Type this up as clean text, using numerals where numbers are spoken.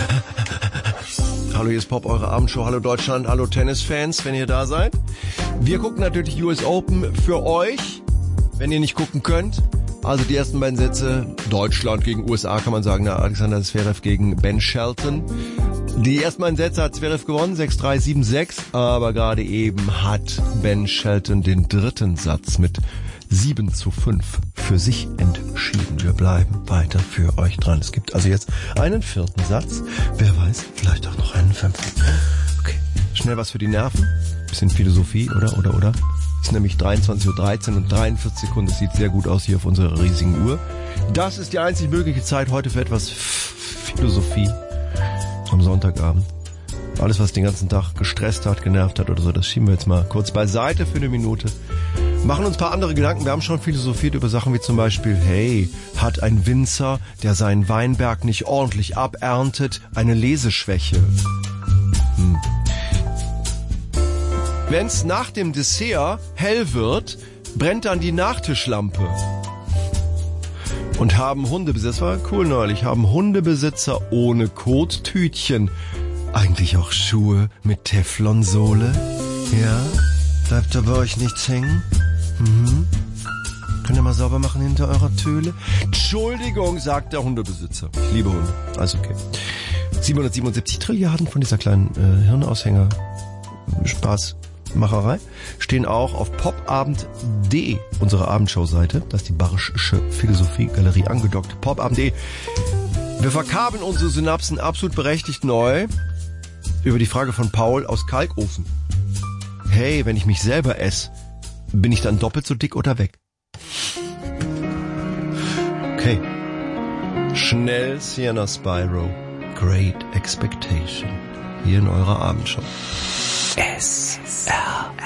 Hallo, hier ist Pop, eure Abendshow. Hallo Deutschland, hallo Tennisfans, wenn ihr da seid. Wir gucken natürlich US Open für euch, wenn ihr nicht gucken könnt. Also die ersten beiden Sätze, Deutschland gegen USA, kann man sagen, Alexander Zverev gegen Ben Shelton. Die ersten beiden Sätze hat Zverev gewonnen, 6-3, 7-6, aber gerade eben hat Ben Shelton den dritten Satz mit 7-5 für sich entschieden. Wir bleiben weiter für euch dran. Es gibt also jetzt einen vierten Satz. Wer weiß, vielleicht auch noch einen fünften. Okay, schnell was für die Nerven. Bisschen Philosophie, oder? Ist nämlich 23:13 Uhr und 43 Sekunden. Das sieht sehr gut aus hier auf unserer riesigen Uhr. Das ist die einzig mögliche Zeit heute für etwas Philosophie am Sonntagabend. Alles, was den ganzen Tag gestresst hat, genervt hat oder so, das schieben wir jetzt mal kurz beiseite für eine Minute. Machen uns ein paar andere Gedanken. Wir haben schon philosophiert über Sachen wie zum Beispiel, hey, hat ein Winzer, der seinen Weinberg nicht ordentlich aberntet, eine Leseschwäche? Wenn's nach dem Dessert hell wird, brennt dann die Nachtischlampe. Und haben Hundebesitzer, das war cool neulich, haben Hundebesitzer ohne Kottütchen eigentlich auch Schuhe mit Teflonsohle? Ja? Bleibt da bei euch nichts hängen? Könnt ihr mal sauber machen hinter eurer Töle? Entschuldigung, sagt der Hundebesitzer. Ich liebe Hunde. Also okay. 777 Trilliarden von dieser kleinen Hirnaushänger Spaßmacherei stehen auch auf popabend.de, unsere Abendshow-Seite. Das ist die Barsche Philosophie-Galerie angedockt. Popabend.de. Wir verkabeln unsere Synapsen absolut berechtigt neu über die Frage von Paul aus Kalkofen. Hey, wenn ich mich selber esse, bin ich dann doppelt so dick oder weg? Okay. Schnell Sienna Spyro. Great Expectation. Hier in eurer Abendshow. SRF.